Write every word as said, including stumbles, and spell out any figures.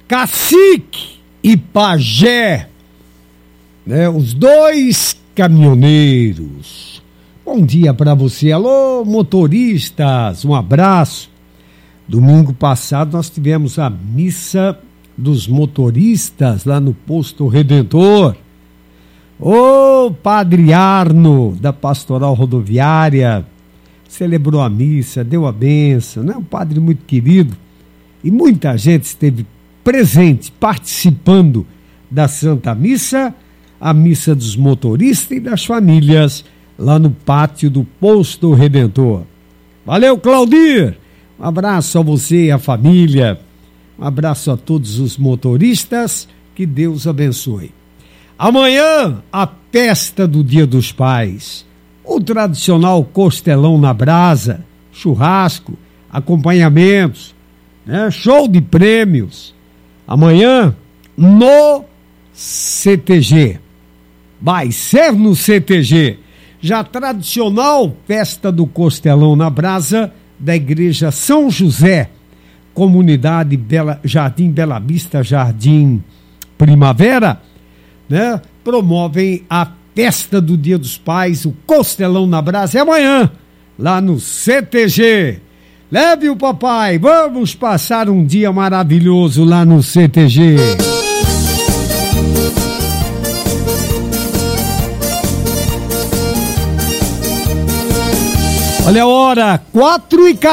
Cacique e Pajé, né? Os dois caminhoneiros. Bom dia para você. Alô, motoristas, um abraço. Domingo passado nós tivemos a missa dos motoristas lá no Posto Redentor. O Padre Arno, da Pastoral Rodoviária, celebrou a missa, deu a bênção, né? Um padre muito querido. E muita gente esteve presente, participando da Santa Missa, a missa dos motoristas e das famílias, lá no pátio do Posto Redentor. Valeu, Claudir! Um abraço a você e a família. Um abraço a todos os motoristas. Que Deus abençoe. Amanhã, a festa do Dia dos Pais. O tradicional costelão na brasa, churrasco, acompanhamentos, né? Show de prêmios. Amanhã, no C T G. Vai ser no C T G. Já a tradicional festa do costelão na brasa da Igreja São José, Comunidade Bela, Jardim Bela Vista, Jardim Primavera, né? Promovem a festa do Dia dos Pais, o costelão na brasa, é amanhã, lá no C T G. Leve o papai, vamos passar um dia maravilhoso lá no C T G. Olha a hora, quatro e quatorze.